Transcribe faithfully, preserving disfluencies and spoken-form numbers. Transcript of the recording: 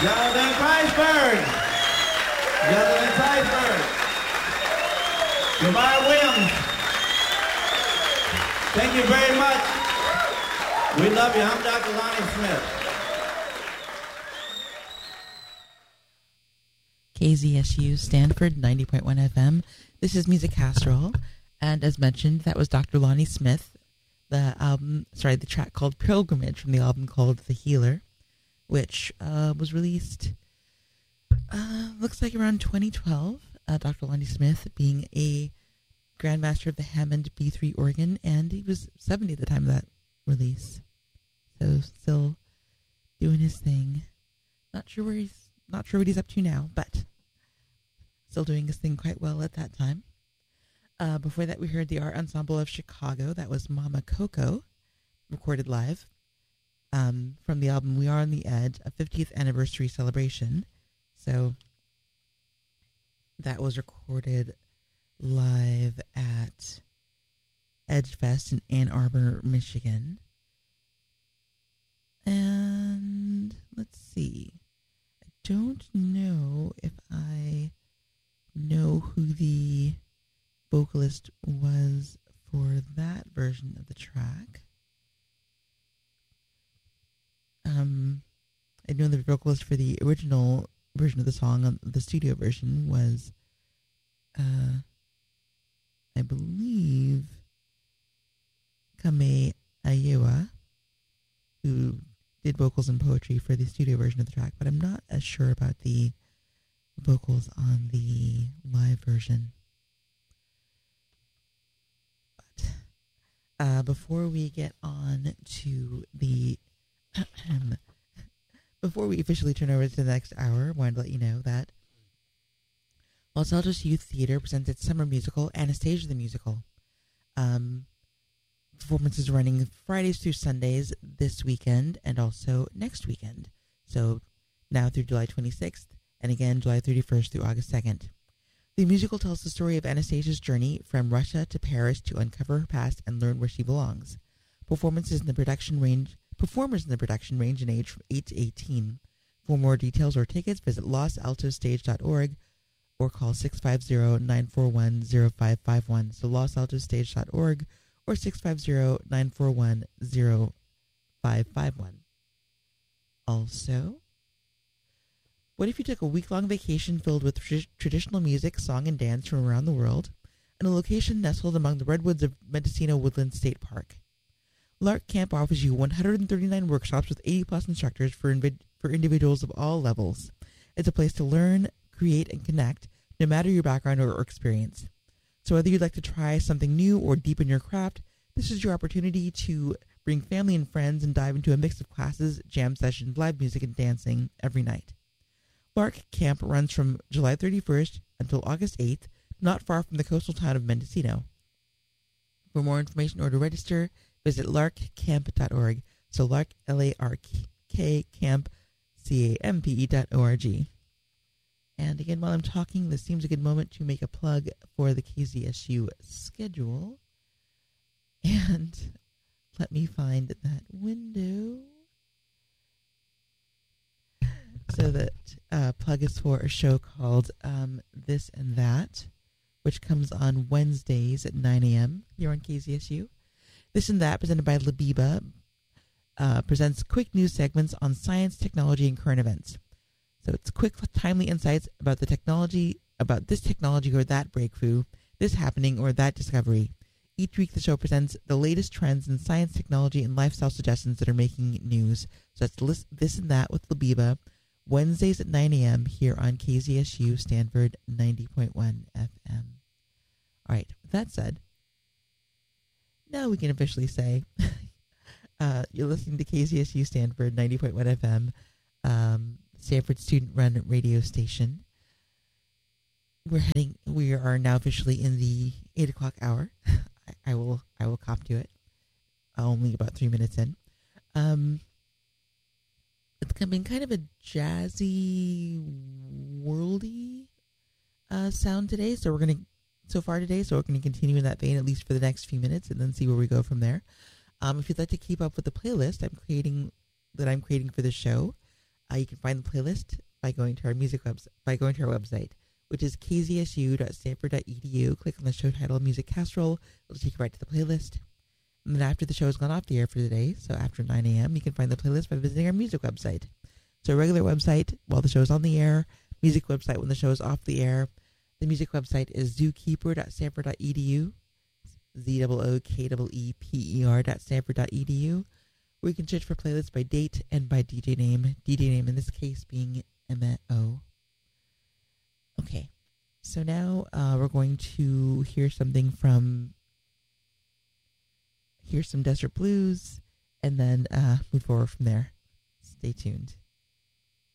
Jonathan Weisberg. Jonathan Weisberg. Jamar Williams. Thank you very much. We love you. I'm Doctor Lonnie Smith. K Z S U Stanford ninety point one F M. This is Music Casserole. And as mentioned, that was Doctor Lonnie Smith. The album, sorry, the track called Pilgrimage from the album called The Healer, which uh, was released, uh, looks like around twenty twelve. Uh, Doctor Lonnie Smith being a grandmaster of the Hammond B three organ, and he was seventy at the time of that release. So still doing his thing. Not sure where he's, not sure what he's up to now, but still doing his thing quite well at that time. Uh, before that, we heard the Art Ensemble of Chicago. That was Mama Coco, recorded live um, from the album We Are on the Edge, a fiftieth anniversary celebration. So that was recorded live at Edgefest in Ann Arbor, Michigan. And let's see. I don't know if I know who the vocalist was for that version of the track. Um, I know the vocalist for the original version of the song, the studio version, was, uh, I believe, Kame Ayewa, who did vocals and poetry for the studio version of the track, but I'm not as sure about the vocals on the live version. Uh, before we get on to the, before we officially turn over to the next hour, I wanted to let you know that Los Altos Youth Theater presents its summer musical, Anastasia the Musical. Um, performances running Fridays through Sundays this weekend and also next weekend. So now through July twenty-sixth and again July thirty-first through August second. The musical tells the story of Anastasia's journey from Russia to Paris to uncover her past and learn where she belongs. Performances in the production range, performers in the production range in age from eight to eighteen. For more details or tickets, visit los altos stage dot org or call six five zero, nine four one, zero five five one. So los altos stage dot org or six five zero, nine four one, zero five five one. Also, what if you took a week-long vacation filled with tr- traditional music, song, and dance from around the world in a location nestled among the redwoods of Mendocino Woodland State Park? Lark Camp offers you one hundred thirty-nine workshops with eighty plus instructors for, invi- for individuals of all levels. It's a place to learn, create, and connect, no matter your background or experience. So whether you'd like to try something new or deepen your craft, this is your opportunity to bring family and friends and dive into a mix of classes, jam sessions, live music, and dancing every night. Lark Camp runs from July thirty-first until August eighth, not far from the coastal town of Mendocino. For more information or to register, visit lark camp dot org. So Lark, L A R K, Camp, C A M P E dot O R G. And again, while I'm talking, this seems a good moment to make a plug for the K Z S U schedule. And let me find that window. So that uh, plug is for a show called um, This and That, which comes on Wednesdays at nine a.m. here on K Z S U. This and That, presented by Labiba, uh, presents quick news segments on science, technology, and current events. So it's quick, timely insights about the technology, about this technology or that breakthrough, this happening or that discovery. Each week, the show presents the latest trends in science, technology, and lifestyle suggestions that are making news. So that's This and That with Labiba, Wednesdays at nine a.m. here on K Z S U Stanford ninety point one F M. All right, with that said, now we can officially say uh, you're listening to K Z S U Stanford ninety point one F M, um, Stanford student-run radio station. We're heading. We are now officially in the eight o'clock hour. I, I will. I will cop to it. Only about three minutes in. Um, it's been kind of a jazzy, worldy uh, sound today. So we're gonna so far today. So we're gonna continue in that vein at least for the next few minutes, and then see where we go from there. Um, if you'd like to keep up with the playlist I'm creating that I'm creating for the show, Uh, you can find the playlist by going to our music website, by going to our website, which is k z s u dot stanford dot e d u. Click on the show title, Music Casserole. It'll take you right to the playlist. And then after the show has gone off the air for the day, so after nine a.m., you can find the playlist by visiting our music website. So regular website while the show is on the air, music website when the show is off the air. The music website is zookeeper dot stanford dot e d u, Z O O K E E P E R dot stanford dot e d u, where you can search for playlists by date and by D J name, D J name in this case being M O. Okay, so now uh, we're going to hear something from, hear some Desert Blues, and then uh, move forward from there. Stay tuned.